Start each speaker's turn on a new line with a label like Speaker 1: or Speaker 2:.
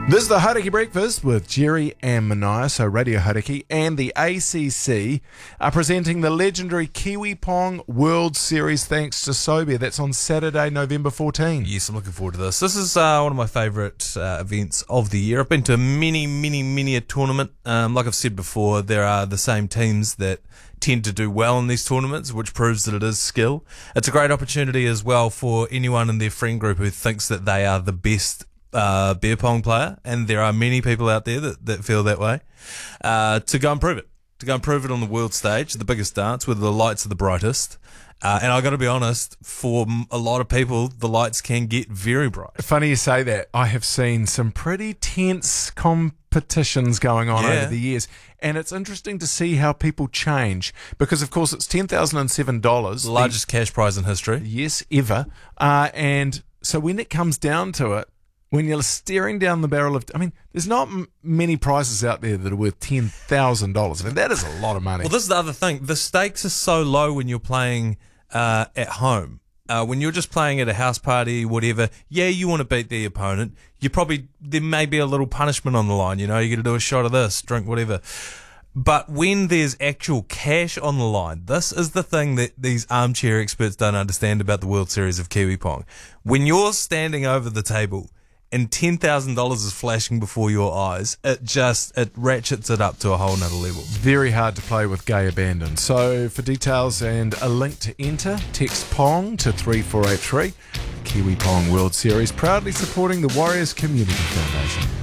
Speaker 1: This is the Hauraki Breakfast with Jerry and Mania, so Radio Hauraki and the ACC are presenting the legendary Kiwi Pong World Series thanks to Sobia. That's on Saturday, November 14.
Speaker 2: Yes, I'm looking forward to this. This is one of my favourite events of the year. I've been to many a tournament. Like I've said before, there are the same teams that tend to do well in these tournaments, which proves that it is skill. It's a great opportunity as well for anyone in their friend group who thinks that they are the best beer pong player, and there are many people out there that feel that way, to go and prove it. To go and prove it on the world stage, the biggest dance, where the lights are the brightest. And I got to be honest, for a lot of people, the lights can get very bright.
Speaker 1: Funny you say that. I have seen some pretty tense competitions going on over the years, and it's interesting to see how people change because, of course, it's $10,007.
Speaker 2: The largest cash prize in history.
Speaker 1: Yes, ever. And so when it comes down to it, when you're staring down the barrel of, there's not many prizes out there that are worth $10,000. That is a lot of money.
Speaker 2: Well, this is the other thing. The stakes are so low when you're playing at home. When you're just playing at a house party, whatever, you want to beat the opponent. There may be a little punishment on the line. You got to do a shot of this, drink whatever. But when there's actual cash on the line, this is the thing that these armchair experts don't understand about the World Series of Kiwi Pong. When you're standing over the table and $10,000 is flashing before your eyes, it ratchets it up to a whole nother level.
Speaker 1: Very hard to play with gay abandon. So for details and a link to enter, text PONG to 3483. Kiwi Pong World Series, proudly supporting the Warriors Community Foundation.